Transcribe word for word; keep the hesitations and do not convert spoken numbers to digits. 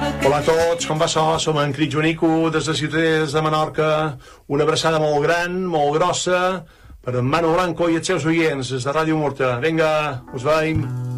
Hola a tots, com va això? Som en Crit Joanico, des de Ciutadans de Menorca. Una abraçada molt gran, molt grossa, per en Manu Blanco i els seus oients, des de Ràdio Murta. Vinga, us veiem.